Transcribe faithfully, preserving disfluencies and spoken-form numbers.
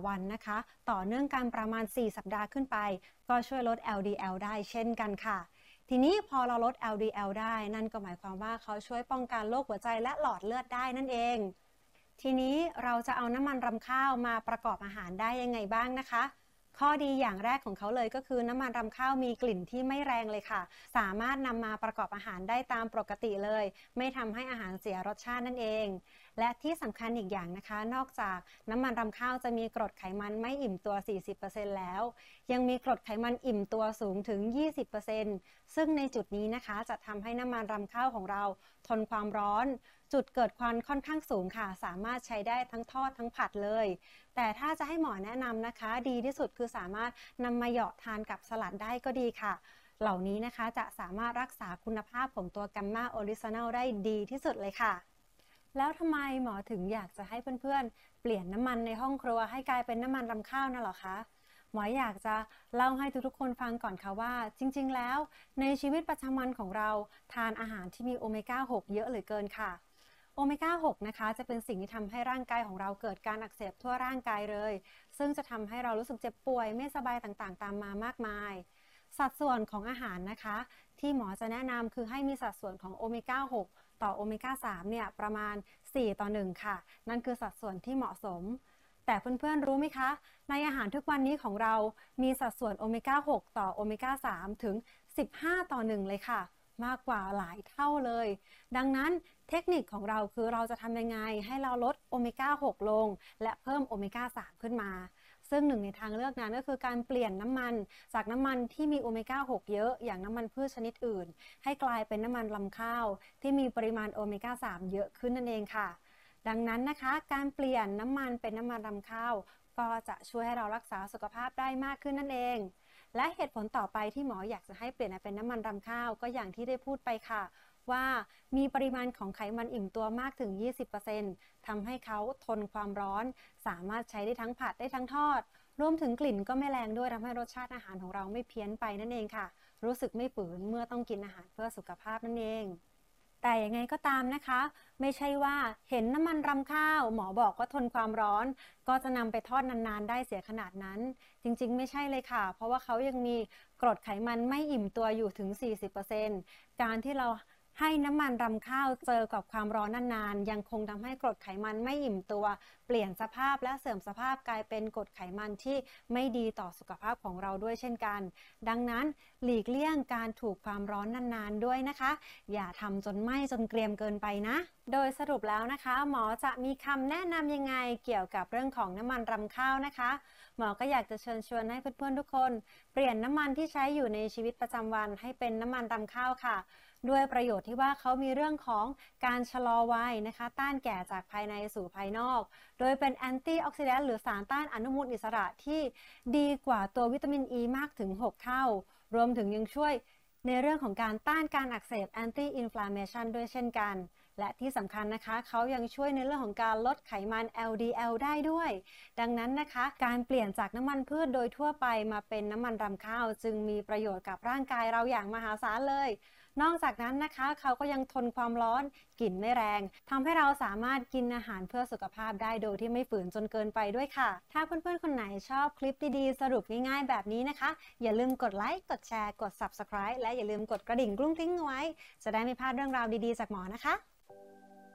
วันนะคะต่อเนื่องกันประมาณสี่สัปดาห์ขึ้นไปก็ช่วยลด แอล ดี แอล ได้เช่นกันค่ะทีนี้พอเราลด แอล ดี แอล ได้นั่นก็หมายความว่าเขาช่วยป้องกันโรคหัวใจและหลอดเลือดได้นั่นเองทีนี้เราจะเอาน้ำมันรำข้าวมาประกอบอาหารได้ยังไงบ้างนะคะข้อดีอย่างแรกของเขาเลยก็คือน้ำมันรำข้าวมีกลิ่นที่ไม่แรงเลยค่ะสามารถนำมาประกอบอาหารได้ตามปกติเลยไม่ทำให้อาหารเสียรสชาตินั่นเองและที่สำคัญอีกอย่างนะคะนอกจากน้ำมันรำข้าวจะมีกรดไขมันไม่อิ่มตัว สี่สิบเปอร์เซ็นต์ แล้วยังมีกรดไขมันอิ่มตัวสูงถึง ยี่สิบเปอร์เซ็นต์ ซึ่งในจุดนี้นะคะจะทำให้น้ำมันรำข้าวของเราทนความร้อนจุดเกิดควันค่อนข้างสูงค่ะสามารถใช้ได้ทั้งทอดทั้งผัดเลยแต่ถ้าจะให้หมอแนะนำนะคะดีที่สุดคือสามารถนำมาเหยาะทานกับสลัดได้ก็ดีค่ะเหล่านี้นะคะจะสามารถรักษาคุณภาพของตัวกัมมาออริจินัลได้ดีที่สุดเลยค่ะแล้วทำไมหมอถึงอยากจะให้เพื่อนๆเปลี่ยนน้ำมันในห้องครัวให้กลายเป็นน้ำมันรำข้าวน่ะหรอคะหมออยากจะเล่าให้ทุกๆคนฟังก่อนค่ะว่าจริงๆแล้วในชีวิตประจำวันของเราทานอาหารที่มีโอเมก้า หกเยอะเหลือเกินค่ะโอเมก้า หกนะคะจะเป็นสิ่งที่ทำให้ร่างกายของเราเกิดการอักเสบทั่วร่างกายเลยซึ่งจะทำให้เรารู้สึกเจ็บป่วยไม่สบายต่างๆตามมามากมายสัดส่วนของอาหารนะคะที่หมอจะแนะนำคือให้มีสัดส่วนของโอเมก้า หกต่อโอเมก้า สามเนี่ยประมาณสี่ต่อหนึ่งค่ะนั่นคือสัดส่วนที่เหมาะสมแต่เพื่อนๆรู้ไหมคะในอาหารทุกวันนี้ของเรามีสัดส่วนโอเมก้า หกต่อโอเมก้า สามถึงสิบห้าต่อหนึ่งเลยค่ะมากกว่าหลายเท่าเลยดังนั้นเทคนิคของเราคือเราจะทำยังไงให้เราลดโอเมก้า หกลงและเพิ่มโอเมก้า สามขึ้นมาซึ่งหนึ่งในทางเลือกนั้นก็คือการเปลี่ยนน้ำมันจากน้ำมันที่มีโอเมก้า หกเยอะอย่างน้ำมันพืชชนิดอื่นให้กลายเป็นน้ำมันรำข้าวที่มีปริมาณโอเมก้า สามเยอะขึ้นนั่นเองค่ะดังนั้นนะคะการเปลี่ยนน้ำมันเป็นน้ำมันรำข้าวก็จะช่วยให้เรารักษาสุขภาพได้มากขึ้นนั่นเองและเหตุผลต่อไปที่หมออยากจะให้เปลี่ยนเป็นน้ำมันรำข้าวก็อย่างที่ได้พูดไปค่ะว่ามีปริมาณของไขมันอิ่มตัวมากถึง ยี่สิบเปอร์เซ็นต์ ทำให้เขาทนความร้อนสามารถใช้ได้ทั้งผัดได้ทั้งทอดรวมถึงกลิ่นก็ไม่แรงด้วยทำให้รสชาติอาหารของเราไม่เพี้ยนไปนั่นเองค่ะรู้สึกไม่ฝืนเมื่อต้องกินอาหารเพื่อสุขภาพนั่นเองแต่ยังไงก็ตามนะคะไม่ใช่ว่าเห็นน้ำมันรำข้าวหมอบอกว่าทนความร้อนก็จะนำไปทอดนานๆได้เสียขนาดนั้นจริงๆไม่ใช่เลยค่ะเพราะว่าเขายังมีกรดไขมันไม่อิ่มตัวอยู่ถึง สี่สิบเปอร์เซ็นต์ การที่เราให้น้ำมันรำข้าวเจอกับความร้อนนานๆยังคงทำให้กรดไขมันไม่อิ่มตัวเปลี่ยนสภาพและเสื่อมสภาพกลายเป็นกรดไขมันที่ไม่ดีต่อสุขภาพของเราด้วยเช่นกันดังนั้นหลีกเลี่ยงการถูกความร้อนนานๆด้วยนะคะอย่าทำจนไหม้จนเกรียมเกินไปนะโดยสรุปแล้วนะคะหมอจะมีคำแนะนำยังไงเกี่ยวกับเรื่องของน้ำมันรำข้าวนะคะหมอก็อยากจะเชิญชวนให้เพื่อนๆทุกคนเปลี่ยนน้ำมันที่ใช้อยู่ในชีวิตประจำวันให้เป็นน้ำมันรำข้าวค่ะด้วยประโยชน์ที่ว่าเขามีเรื่องของการชะลอวัยนะคะต้านแก่จากภายในสู่ภายนอกโดยเป็นแอนตี้ออกซิแดนต์หรือสารต้านอนุมูลอิสระที่ดีกว่าตัววิตามินอ e ีมากถึงหกเท่ารวมถึงยังช่วยในเรื่องของการต้านการอักเสบ anti inflammation ด้วยเช่นกันและที่สำคัญนะคะเขายังช่วยในเรื่องของการลดไขมัน แอล ดี แอล ได้ด้วยดังนั้นนะคะการเปลี่ยนจากน้ำมันพืชโดยทั่วไปมาเป็นน้ำมันรำข้าวจึงมีประโยชน์กับร่างกายเราอย่างมหาศาลเลยนอกจากนั้นนะคะเขาก็ยังทนความร้อนกลิ่นไม่แรงทำให้เราสามารถกินอาหารเพื่อสุขภาพได้โดยที่ไม่ฝืนจนเกินไปด้วยค่ะถ้าเพื่อนๆคนไหนชอบคลิปดีๆสรุปง่ายๆแบบนี้นะคะอย่าลืมกดไลค์กดแชร์กด ซับสไครบ์ และอย่าลืมกดกระดิ่งกรุ้งกริ้งเอาไว้จะได้ไม่พลาดเรื่องราวดีๆจากหมอนะคะ